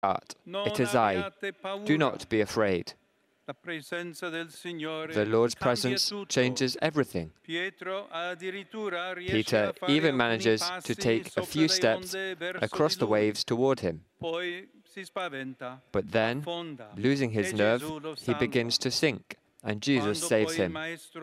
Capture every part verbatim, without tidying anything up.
heart. It is I. Do not be afraid. The Lord's presence changes everything. Peter even manages to take a few steps across the waves toward him. But then, losing his nerve, he begins to sink, and Jesus saves him.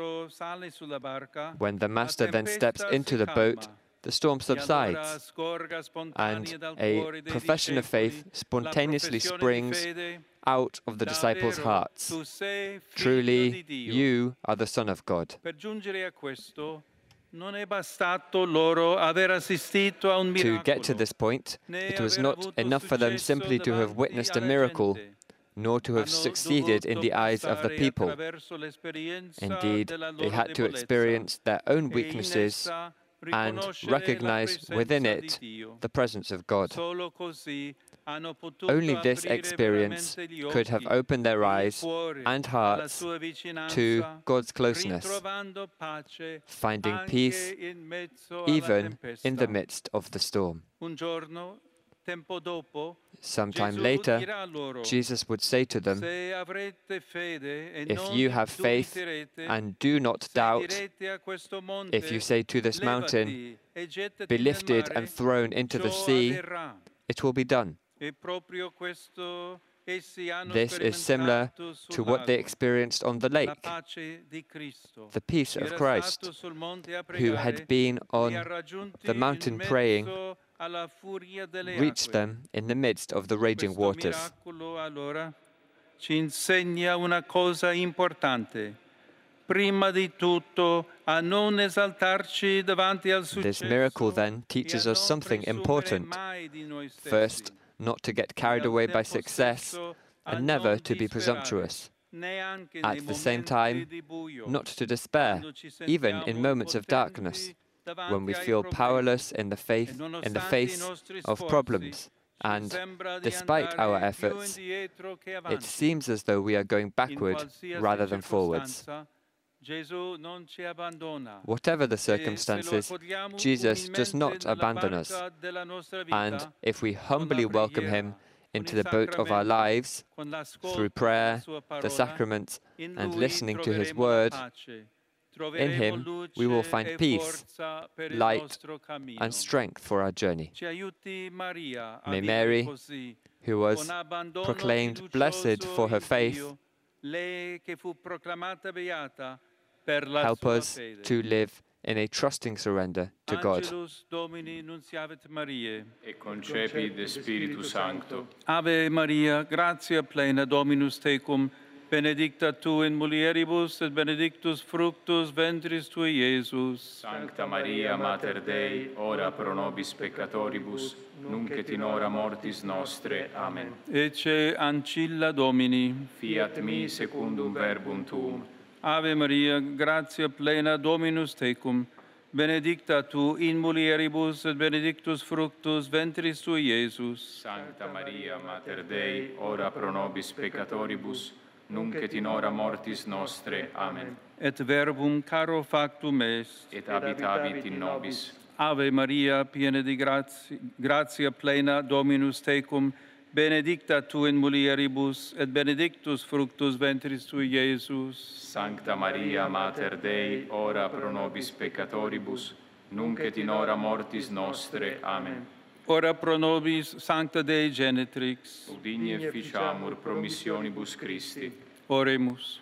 When the Master then steps into the boat, the storm subsides, and a profession of faith spontaneously springs out of the disciples' hearts. Truly, you are the Son of God. To get to this point, it was not enough for them simply to have witnessed a miracle, nor to have succeeded in the eyes of the people. Indeed, they had to experience their own weaknesses and recognize within it the presence of God. Only this experience could have opened their eyes and hearts to God's closeness, finding peace even in the midst of the storm. Sometime later, Jesus would say to them, "If you have faith and do not doubt, if you say to this mountain, 'Be lifted and thrown into the sea,' it will be done." This is similar to what they experienced on the lake. The peace of Christ, who had been on the mountain praying, reached them in the midst of the raging waters. Ci insegna una cosa importante. Prima di tutto, a non esaltarci davanti al successo. This miracle then teaches us something important. First, not to get carried away by success, and never to be presumptuous. At the same time, not to despair, even in moments of darkness, when we feel powerless in the faith, in the face of problems. And despite our efforts, it seems as though we are going backward rather than forwards. Whatever the circumstances, Jesus does not abandon us. And if we humbly welcome him into the boat of our lives, through prayer, the sacraments, and listening to his word, in him we will find peace, light, and strength for our journey. May Mary, who was proclaimed blessed for her faith, help us to live in a trusting surrender to God. E concepi de Spiritu Sancto. Ave Maria, gratia plena, Dominus tecum, benedicta tu in mulieribus, et benedictus fructus ventris tui, Iesus. Sancta Maria, Mater Dei, ora pro nobis peccatoribus, nunc et in hora mortis nostre. Amen. Ecce ancilla Domini. Fiat mi secundum verbum tuum. Ave Maria, gratia plena, Dominus tecum, benedicta tu in mulieribus, et benedictus fructus ventris tui, Iesus. Sancta Maria, Mater Dei, ora pro nobis peccatoribus, nunc et in hora mortis nostre. Amen. Et verbum caro factum est. Et habitavit in nobis. Ave Maria, piena di gratia, gratia plena, Dominus tecum, benedicta tu in mulieribus, et benedictus fructus ventris tui, Iesus. Sancta Maria, Mater Dei, ora pro nobis peccatoribus, nunc et in hora mortis nostre. Amen. Ora pro nobis, Sancta Dei Genetrix. Udigne ficiamur promissionibus Christi. Oremus.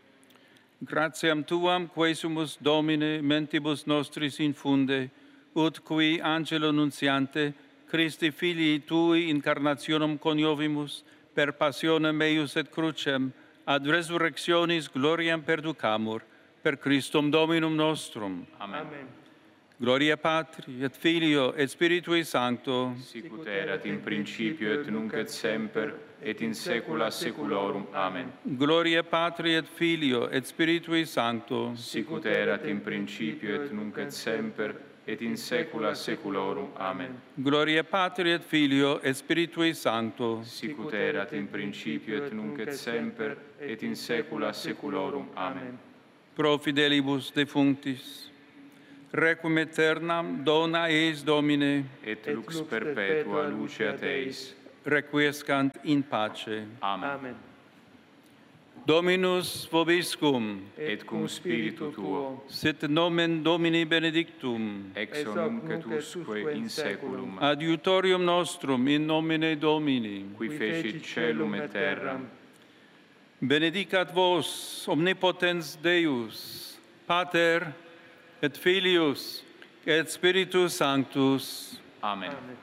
Gratiam tuam, quae sumus Domine, mentibus nostris infunde, ut qui angelo nunciante, Christi filii tui incarnationem coniovimus, per passionem eius et crucem, ad resurrectionis gloriam perducamur, per Christum Dominum nostrum. Amen. Amen. Gloria Patri, et Filio, et Spiritui Sancto. Sicut erat in principio, et nunc et semper, et in saecula saeculorum. Amen. Gloria Patri, et Filio, et Spiritui Sancto. Sicut erat in principio, et nunc et semper, et in saecula saeculorum. Amen. Gloria Patri et Filio et Spiritui Sancto. Sicut erat in principio et nunc et semper et in saecula saeculorum. Amen. Pro fidelibus defunctis, requiem aeternam dona eis Domine, et lux perpetua luceat eis. requiescant in pace. Amen. Amen. Dominus vobiscum, Et cum spiritu tuo, sit nomen Domini benedictum, ex hoc nunc et usque in saeculum, adiutorium nostrum in nomine Domini, qui fecit caelum et terram, benedicat vos omnipotens Deus, Pater et Filius et Spiritus Sanctus. Amen. Amen.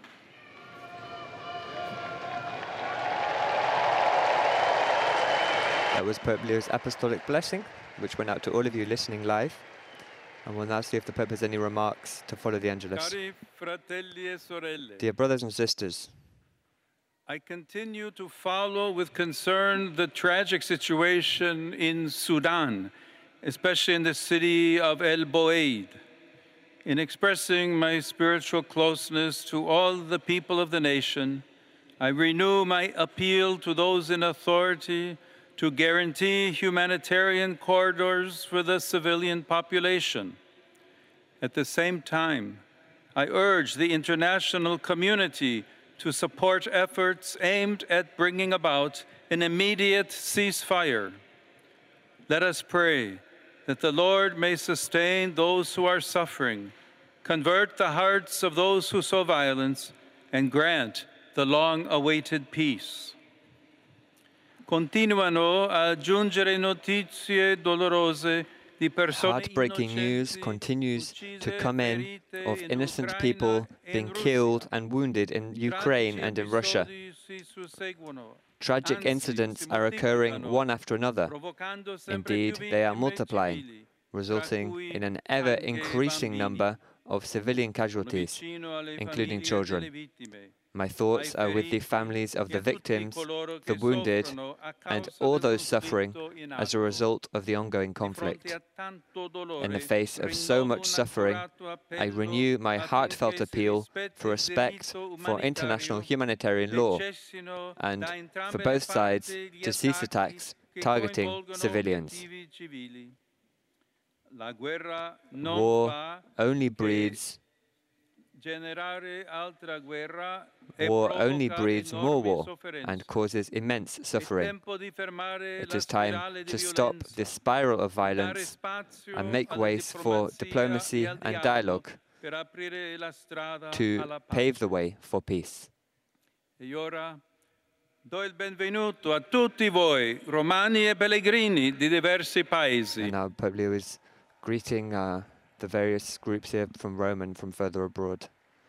That was Pope Leo's apostolic blessing, which went out to all of you listening live. And we'll now see if the Pope has any remarks to follow the Angelus. Cari fratelli e sorelle, Dear brothers and sisters, I continue to follow with concern the tragic situation in Sudan, especially in the city of El Boeid. In expressing my spiritual closeness to all the people of the nation, I renew my appeal to those in authority to guarantee humanitarian corridors for the civilian population. At the same time, I urge the international community to support efforts aimed at bringing about an immediate ceasefire. Let us pray that the Lord may sustain those who are suffering, convert the hearts of those who sow violence, and grant the long-awaited peace. Continuano a giungere notizie dolorose di persone heartbreaking news continues to come in of innocent people being killed and wounded in Ukraine and in Russia. Tragic incidents are occurring one after another. Indeed, they are multiplying, resulting in an ever-increasing number of civilian casualties, including children. My thoughts are with the families of the victims, the wounded, and all those suffering as a result of the ongoing conflict. In the face of so much suffering, I renew my heartfelt appeal for respect for international humanitarian law and for both sides to cease attacks targeting civilians. War only breeds War only breeds more war and causes immense suffering. It is time to stop this spiral of violence and make ways for diplomacy and dialogue to pave the way for peace. Do il benvenuto a tutti voi, romani e pellegrini di diversi paesi. And now Pope Leo is greeting uh, the various groups here from Rome and from further abroad.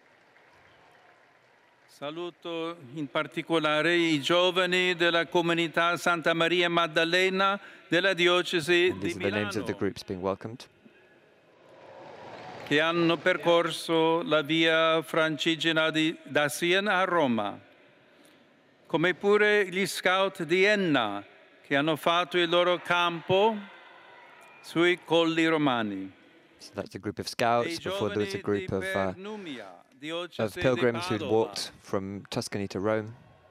Saluto in particolare i giovani della comunità Santa Maria Maddalena della diocesi And di these are the names of the Milano, groups being welcomed. che hanno percorso la via Francigena di, da Siena a Roma, come pure gli scout di Enna, che hanno fatto il loro campo sui colli romani. So that's a group of scouts. Before there was a group of, uh, of pilgrims who'd walked from Tuscany to Rome.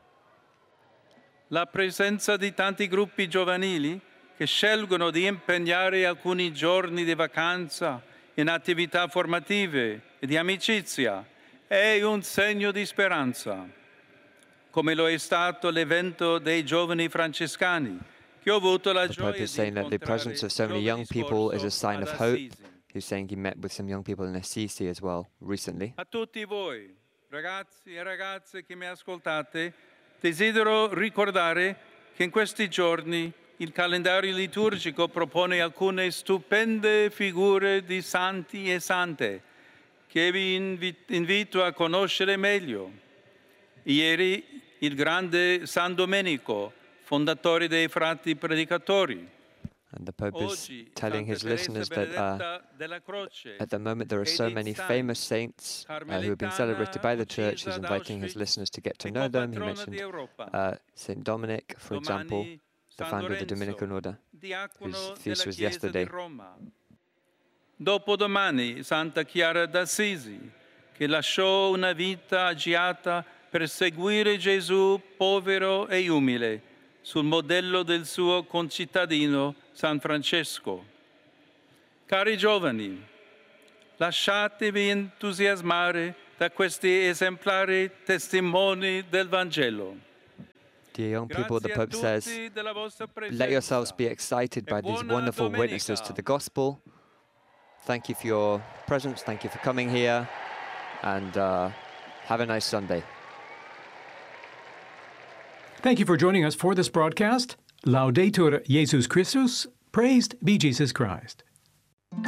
La presenza di tanti gruppi giovanili che scelgono di impegnare alcuni giorni di vacanza in attività formative e di amicizia è un segno di speranza, come lo è stato l'evento dei giovani francescani, che ho avuto la The gioia Pope is di saying that the presence of so many young people is a sign of hope. He's saying he met with some young people in Assisi as well recently. A tutti voi, ragazzi e ragazze che mi ascoltate, desidero ricordare che in questi giorni il calendario liturgico propone alcune stupende figure di santi e sante che vi invito a conoscere meglio. Ieri il grande San Domenico, fondatore dei frati predicatori. And the Pope is telling his listeners that uh, at the moment there are so many famous saints uh, who have been celebrated by the Church. He's inviting his listeners to get to know them. He mentioned uh, Saint Dominic, for example, the founder of the Dominican Order, whose feast was yesterday. Dopodomani, Santa Chiara d'Assisi, che lasciò una vita agiata per seguire Gesù povero e umile, sul modello del suo concittadino San Francesco. Cari giovani, lasciatevi entusiasmare da questi esemplari testimoni del Vangelo. Dear young people, the Pope says, let yourselves be excited by these wonderful witnesses to the gospel. Thank you for your presence. Thank you for coming here. And uh, have a nice Sunday. Thank you for joining us for this broadcast. Laudetur Jesus Christus. Praised be Jesus Christ.